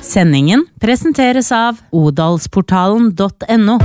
Sendingen presenteres av odalsportalen.no.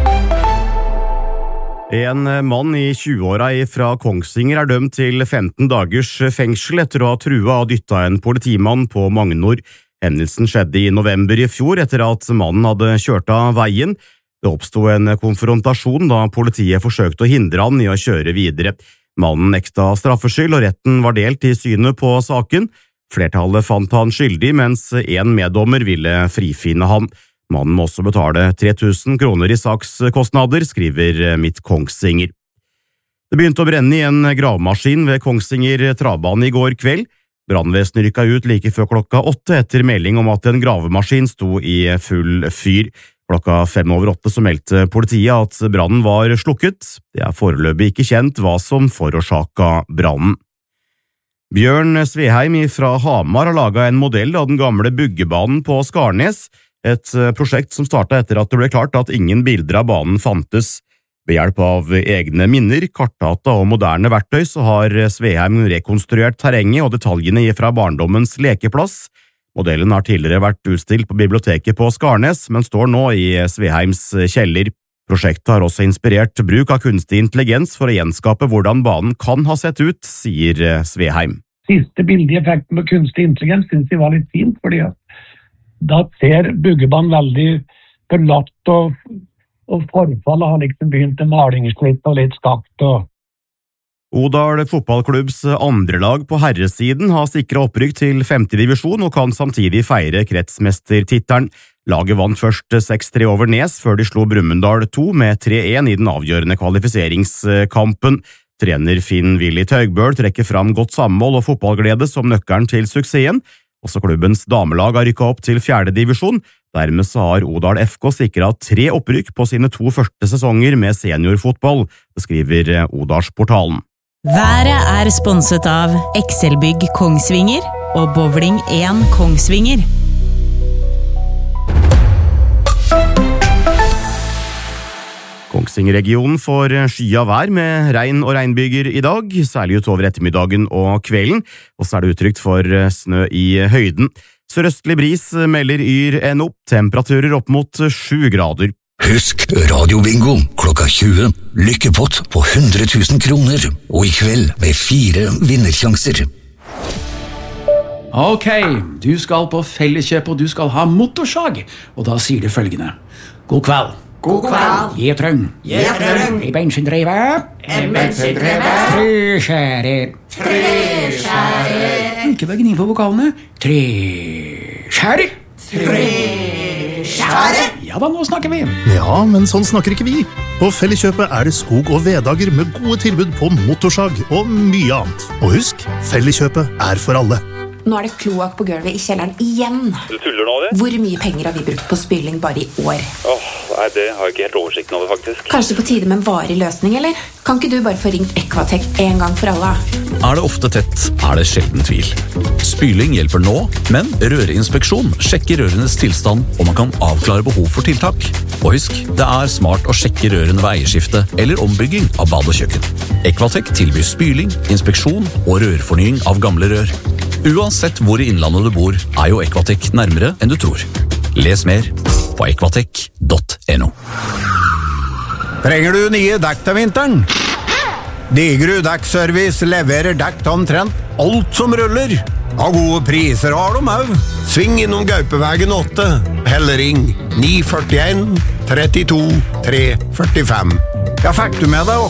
En mann i 20-åra fra Kongsvinger dømt til 15 dagers fengsel etter å ha trua og dyttet en politimann på Magnor. Hendelsen skjedde i november i fjor etter at mannen hadde kjørt av veien. Det oppstod en konfrontasjon da politiet forsøkte å hindre han i å kjøre videre. Mannen nekta straffskyld, og retten var delt i synet på saken. Flertallet fant han skyldig, mens en meddommer ville frifinne han. Mannen må også betale 3000 kroner i sakskostnader, skriver Midt Kongsvinger. Det begynte å brenne i en gravemaskin ved Kongsvinger travbane i går kveld. Brannvesenet rykket ut like før klokka 8 etter melding om at en gravemaskin sto i full fyr. Klokka 7:05 så meldte politiet at brannen var slukket. Det foreløpig ikke kjent hva som forårsaket brannen. Bjørn Sveheim fra Hamar har laget en modell av den gamle byggebanen på Skarnes, et prosjekt som startet etter at det ble klart at ingen bilder av banen fantes. Ved hjelp av egne minner, kartdata og moderne verktøy så har Sveheim rekonstruert terrenget og detaljene fra barndommens lekeplass. Modellen har tidligere vært utstilt på biblioteket på Skarnes, men står nå i Sveheims kjeller. Prosjektet har også inspirert bruk av kunstig intelligens for å gjenskape hvordan banen kan ha sett ut, sier Sveheim. Siste bildeeffekten med kunstig intelligens synes jeg var litt fint, fordi da ser byggebanen veldig forlatt og forfallet har liksom begynt med malingslitt og litt skakt. Odal fotballklubbs andre lag på herresiden har sikret opprykk til 5. divisjon og kan samtidig feire kretsmestertittelen. Laget vant først 6-3 over Nes før de slo Brumunddal 2 med 3-1 i den avgjørende kvalifiseringskampen. Trener Finn Willy Taugbøl trekker fram godt samhold og fotballglede som nøkkelen til suksessen. Også klubbens damelag har rykket opp til 4. divisjon. Dermed så har Odal FK sikret 3 opprykk på sine 2 første sesonger med seniorfotball, beskriver Odalsportalen. Været sponset av Excelbygg Kongsvinger og Bowling 1 Kongsvinger. Kongsvinger-regionen får sky av vær med regn og regnbyger i dag, særlig utover ettermiddagen og kvelden, og så det utrygt for snø i høyden. Sørøstlig bris melder Yr NO, temperaturer opp mot 7 grader. Husk radiobingo klokka 20, lykkepott på 100 000 kroner, og i kveld med 4 vinnersjanser. Ok, du skal på Felleskjøp og du skal ha motorsag, og da sier du følgende. God kveld. God kveld. Gjetrøng. I bensindrivet. Treskjærer. Ikke bare gni på vokalene. Treskjærer. Ja da, nå snakker vi. Ja, men sånn snakker ikke vi. På Felleskjøpet det skog- og veddager med gode tilbud på motorsag og mye annet. Og husk, Felleskjøpet for alle. Nå det kloakk på gulvet i kjelleren igjen. Du tuller nå, det? Hvor mye penger har vi brukt på spyling bare i år? Nei, det har jeg ikke helt oversikten over, faktisk. Kanskje på tide med en varig løsning, eller? Kan ikke du bare få ringt Equatech en gang for alle? Det ofte tett, det sjelden tvil. Spyling hjelper nå, men rørinspeksjon sjekker rørenes tilstand, og man kan avklare behov for tiltak. Og husk, det smart å sjekke rørene ved eierskifte eller ombygging av bad og kjøkken. Equatech tilbyr spyling, inspeksjon og rørfornying av gamle rør. Uansett hvor i innlandet du bor, jo Equatech nærmere enn du tror. Les mer på equatech.no. Trenger du nye dekk til vinteren? Digerud Dekkservice leverer dekk til omtrent alt som ruller. Av gode priser har de også. Sving innom Gaupevegen 8, eller ring 941 32 345. Ja, fikk du med deg